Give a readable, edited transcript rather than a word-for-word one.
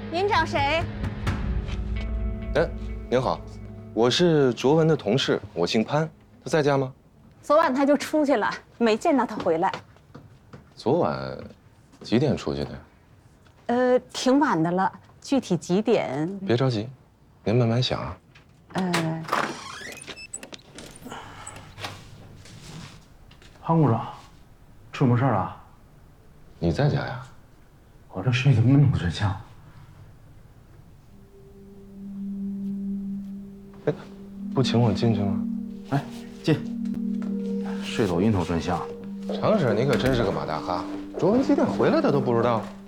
您找谁？ 哎，您好，我是卓文的同事，我姓潘，他在家吗？ 昨晚他就出去了，没见到他回来。 昨晚几点出去的呀？ 挺晚的了，具体几点？ 别着急，您慢慢想啊。 潘股长，出什么事儿了？ 你在家呀？ 我这睡怎么那么真香？ 哎，不请我进去吗？ 来，进。睡得我晕头转向。 常婶，你可真是个马大哈，卓文几点回来的都不知道。